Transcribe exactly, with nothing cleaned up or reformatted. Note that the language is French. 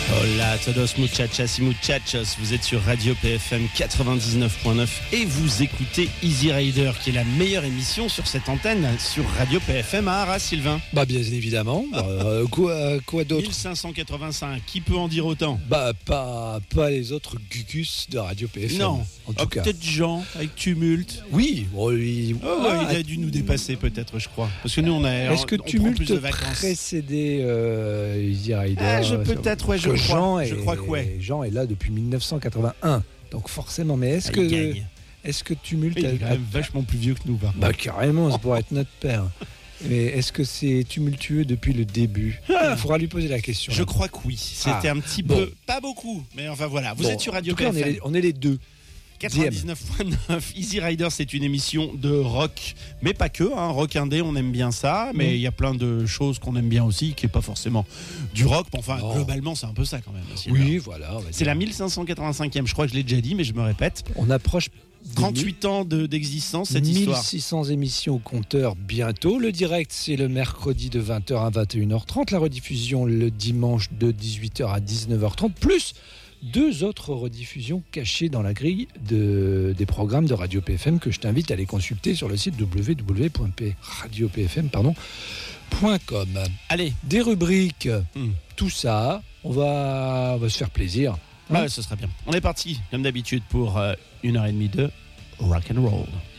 Hola a todos muchachas y muchachos, vous êtes sur Radio P F M quatre-vingt-dix-neuf point neuf et vous écoutez Easy Rider, qui est la meilleure émission sur cette antenne sur Radio P F M à Arras, Sylvain. Bah bien évidemment, euh, quoi, quoi d'autre? mille cinq cent quatre-vingt-cinq, qui peut en dire autant? Bah pas, pas les autres gugus de Radio P F M. Non, en tout oh, cas. Peut-être Jean, avec Tumulte. Oui, bon, oui. Oh, ah, il a dû nous dépasser peut-être, je crois. Parce que nous on a. Est-ce que on, on Tumulte précédait euh, Easy Rider? Ah, je peut-être, ouais, je crois. Jean est, je crois que ouais. Jean est là depuis dix-neuf cent quatre-vingt-un, donc forcément. Mais est-ce ah, que gagne. est-ce que Tumulte il est a, quand même vachement plus vieux que nous, par bah carrément, ça pourrait être notre père. Mais est-ce que c'est tumultueux depuis le début? Il faudra lui poser la question. Je là. crois que oui. C'était ah, un petit bon. peu, pas beaucoup, mais enfin voilà. Vous bon, êtes sur Radio en tout cas, P F M. on est les, on est les deux. quatre-vingt-dix-neuf point neuf. Easy Rider, c'est une émission de rock, mais pas que. Hein, rock indé, on aime bien ça, mais il mmh. y a plein de choses qu'on aime bien aussi, qui est pas forcément du rock. Enfin, oh. globalement, c'est un peu ça quand même. Aussi, oui, là. voilà. C'est la mille cinq cent quatre-vingt-cinquième. Je crois que je l'ai déjà dit, mais je me répète. On approche trente-huit ans de, d'existence, cette histoire. mille six cents émissions au compteur bientôt. Le direct, c'est le mercredi de vingt heures à vingt et une heures trente. La rediffusion, le dimanche de dix-huit heures à dix-neuf heures trente. Plus deux autres rediffusions cachées dans la grille de, des programmes de Radio P F M que je t'invite à aller consulter sur le site w w w point radio p f m point com. Allez, des rubriques, mmh. tout ça, on va, on va se faire plaisir. Hein ouais, ce sera bien. On est parti, comme d'habitude, pour euh, une heure et demie de rock and roll.